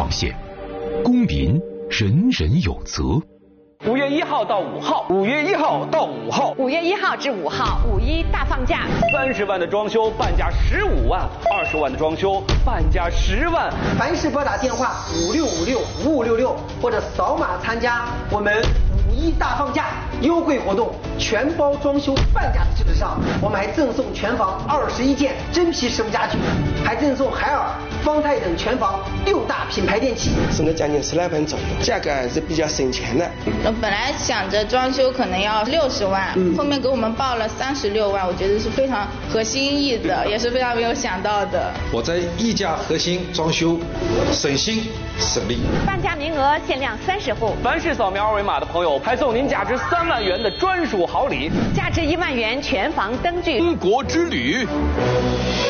线，公民人人有责。 5月1号到5号，5月1号到5号 ，5月1号至5号，5·1大放假。 30万的装修半价15万，20万的装修半价10万。 凡是拨打电话56565566或者扫码参加我们5·1大放假优惠活动，全包装修半价的基础上，我们还赠送全房21件真皮实木家具，还赠送海尔、方太等全房6大品牌电器， 省了将近10来万左右，价格还是比较省钱的。 本来想着装修可能要60万，后面给我们报了36万，我觉得是非常合心意的，也是非常没有想到的。 我在一家核心装修，省心省力。 半价名额限量30户， 凡是扫描二维码的朋友，还送您价值3万元的专属好礼， 价值1万元全房灯具。 中国之旅。